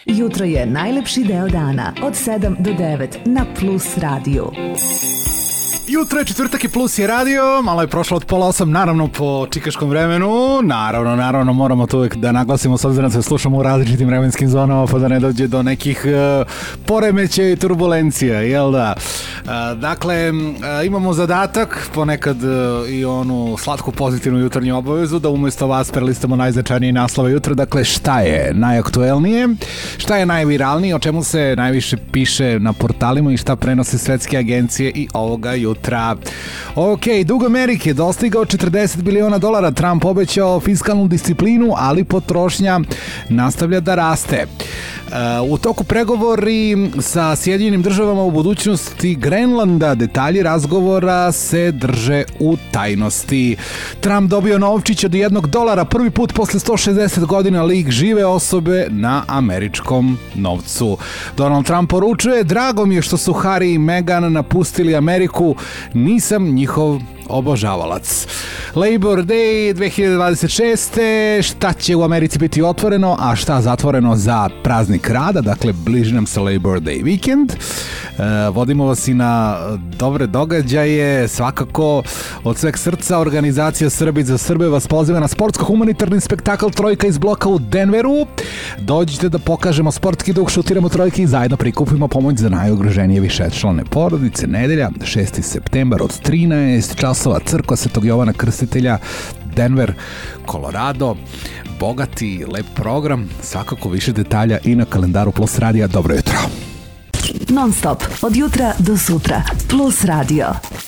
Jutro je najlepši deo dana od 7 do 9 na Plus radiju. Jutro je četvrtak i Plus je radio, malo je prošlo od 7:30, naravno po čikaškom vremenu, naravno moramo to uvijek da naglasimo s obzirom da se slušamo u različitim vremenskim zonama pa da ne dođe do nekih poremećaja i turbulencija, jel da? Dakle, imamo zadatak, ponekad i onu slatku pozitivnu jutarnju obavezu da umjesto vas prelistamo najznačajnije naslove jutra, dakle šta je najaktuelnije, šta je najviralnije, o čemu se najviše piše na portalima i šta prenose svetske agencije i ovoga jutra. Ok, dug Amerike dostigao $40 biliona, Trump obećao fiskalnu disciplinu, ali potrošnja nastavlja da raste. U toku pregovori sa Sjedinjenim državama u budućnosti Grenlanda, detalji razgovora se drže u tajnosti. Trump dobio novčić od $1, prvi put posle 160 godina lik žive osobe na američkom novcu. Donald Trump poručuje: drago mi je što su Harry i Meghan napustili Ameriku, nisam njihov obožavalac. Labor Day 2026. Šta će u Americi biti otvoreno, a šta zatvoreno za praznik rada, dakle bliži nam se Labor Day vikend. Vodimo vas i na dobre događaje, svakako od sveg srca organizacija Srbi za Srbe vas poziva na sportsko-humanitarni spektakl Trojka iz bloka u Denveru. Dođite da pokažemo sportski duh, šutiramo trojke i zajedno prikupimo pomoć za najugroženije višečlane porodice. Nedelja, 6. septembar od 13 časova, crkva Svetog Jovana Krstitelja, Denver, Colorado. Bogati, lep program, svakako više detalja i na kalendaru Plus radija. Dobro jutro. Non stop, od jutra do sutra. Plus radio.